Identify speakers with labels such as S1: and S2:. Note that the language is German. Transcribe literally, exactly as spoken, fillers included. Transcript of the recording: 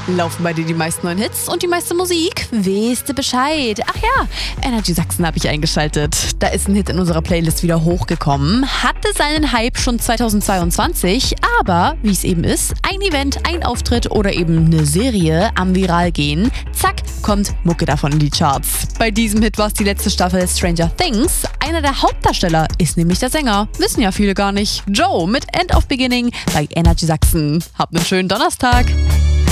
S1: Laufen bei dir die meisten neuen Hits und die meiste Musik? Weißt du Bescheid? Ach ja, Energy Sachsen habe ich eingeschaltet. Da ist ein Hit in unserer Playlist wieder hochgekommen, hatte seinen Hype schon zweitausendzweiundzwanzig, aber wie es eben ist, ein Event, ein Auftritt oder eben eine Serie am Viral gehen, zack, kommt Mucke davon in die Charts. Bei diesem Hit war es die letzte Staffel Stranger Things. Einer der Hauptdarsteller ist nämlich der Sänger. Wissen ja viele gar nicht. Joe mit End of Beginning bei Energy Sachsen. Habt einen schönen Donnerstag.